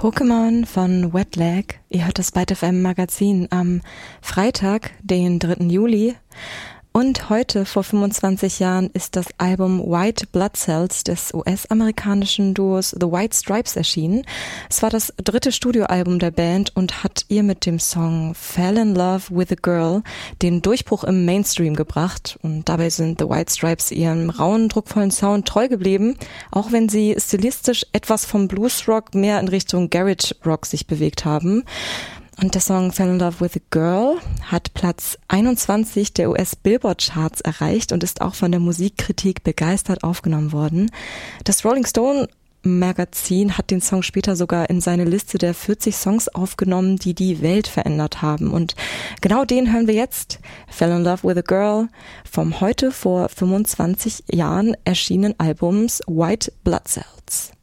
Pokémon von Wet Leg. Ihr hört das Byte FM Magazin am Freitag, den 3. Juli. Und heute, vor 25 Jahren, ist das Album White Blood Cells des US-amerikanischen Duos The White Stripes erschienen. Es war das 3. Studioalbum der Band und hat ihr mit dem Song Fell in Love with a Girl den Durchbruch im Mainstream gebracht. Und dabei sind The White Stripes ihrem rauen, druckvollen Sound treu geblieben, auch wenn sie stilistisch etwas vom Bluesrock mehr in Richtung Garage Rock sich bewegt haben. Und der Song Fell in Love with a Girl hat Platz 21 der US-Billboard-Charts erreicht und ist auch von der Musikkritik begeistert aufgenommen worden. Das Rolling Stone Magazin hat den Song später sogar in seine Liste der 40 Songs aufgenommen, die die Welt verändert haben. Und genau den hören wir jetzt. Fell in Love with a Girl vom heute vor 25 Jahren erschienenen Albums White Blood Cells.